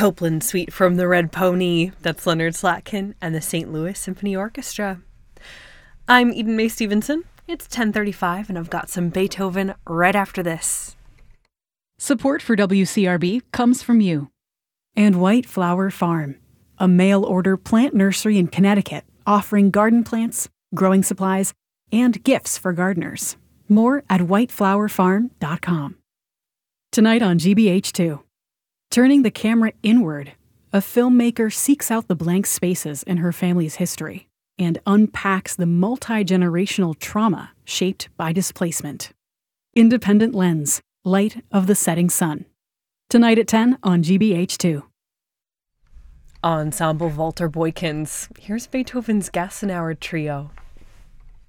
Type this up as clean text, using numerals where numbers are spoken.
Copeland Suite from the Red Pony. That's Leonard Slatkin and the St. Louis Symphony Orchestra. I'm Eden Mae Stevenson. It's 10:35 and I've got some Beethoven right after this. Support for WCRB comes from you. And White Flower Farm, a mail-order plant nursery in Connecticut offering garden plants, growing supplies, and gifts for gardeners. More at whiteflowerfarm.com. Tonight on GBH2. Turning the camera inward, a filmmaker seeks out the blank spaces in her family's history and unpacks the multi-generational trauma shaped by displacement. Independent Lens, Light of the Setting Sun. Tonight at 10 on GBH2. Ensemble Walter Boykins. Here's Beethoven's Gassenauer Trio.